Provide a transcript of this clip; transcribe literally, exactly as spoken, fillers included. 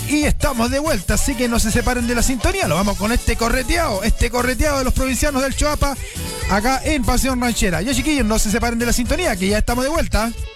Y estamos de vuelta, así que no se separen de la sintonía. Lo vamos con este correteado, este correteado de los provincianos del Choapa, acá en Pasión Ranchera. Ya, chiquillos, no se separen de la sintonía, que ya estamos de vuelta.